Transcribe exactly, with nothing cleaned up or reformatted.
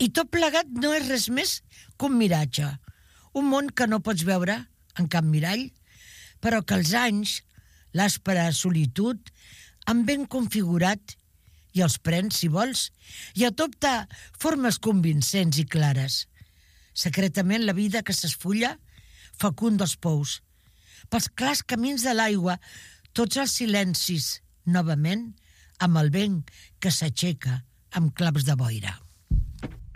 I tot plegat no és res més que un miratge, un món que no pots veure en cap mirall, però que els anys, l'àspera solitud, han ben configurat i els prens, si vols, i adopta formes convincents i clares. Secretament la vida que s'esfulla, fecund dels pous, pels clars camins de l'aigua, tots els silencis, novament, amb el vent que s'aixeca amb claps de boira.